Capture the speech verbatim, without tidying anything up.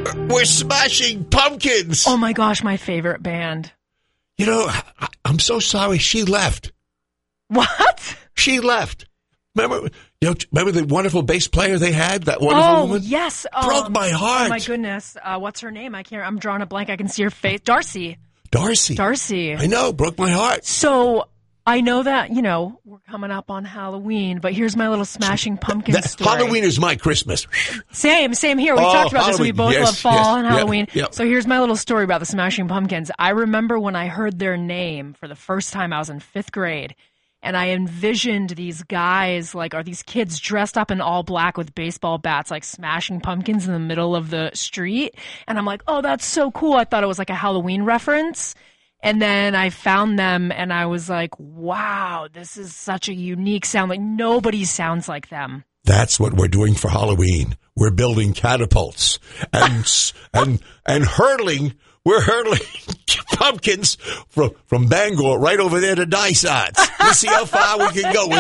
We're Smashing Pumpkins. Oh my gosh, my favorite band. You know, I, I'm so sorry she left. What? She left. Remember, you know, remember the wonderful bass player they had? That wonderful oh, woman? yes. Broke Um, my heart. Oh, my goodness. Uh, what's her name? I can't. I'm drawing a blank. I can see her face. Darcy. Darcy. Darcy. I know. Broke my heart. So I know that, you know, we're coming up on Halloween, but here's my little Smashing Pumpkins That, story. Halloween is my Christmas. Same, same here. We Oh, talked about this. We Halloween. both Yes, love fall yes, and yep, Halloween. yep. So here's my little story about the Smashing Pumpkins. I remember when I heard their name for the first time, I was in fifth grade. And I envisioned these guys, like, are these kids dressed up in all black with baseball bats, like smashing pumpkins in the middle of the street. And I'm like, oh, that's so cool. I thought it was like a Halloween reference. And then I found them and I was like, wow, this is such a unique sound. Like, nobody sounds like them. That's what we're doing for Halloween. We're building catapults and and and hurtling. We're hurtling pumpkins from from Bangor right over there to Dysart. Let's see how far we can go.